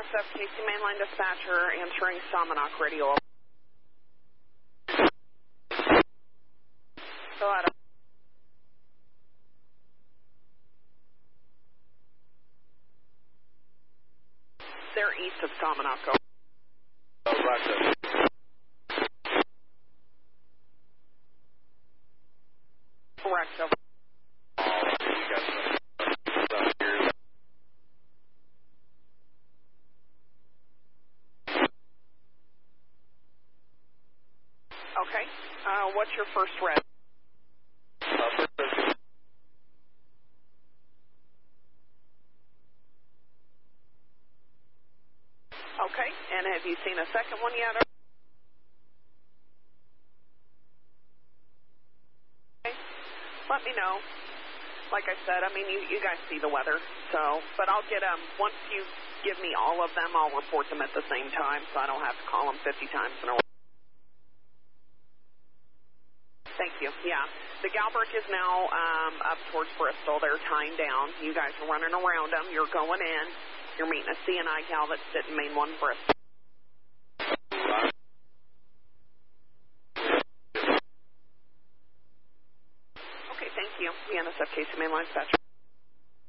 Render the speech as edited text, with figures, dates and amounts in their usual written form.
NSF Casey Mainline Dispatcher answering Salmonock Radio. Go ahead. They're east of Salmonock. Roger. Correct. Over. Okay. What's your first red? Okay. And have you seen a second one yet? Okay. Let me know. Like I said, I mean, you guys see the weather, so, but I'll get once you give me all of them, I'll report them at the same time, so I don't have to call them 50 times in a row. Thank you. Yeah. The Galbraith is now up towards Bristol. They're tying down. You guys are running around them. You're going in. You're meeting a CNI gal that's sitting main 1 Bristol. Okay, thank you. The NSF Casey Mainline Dispatcher.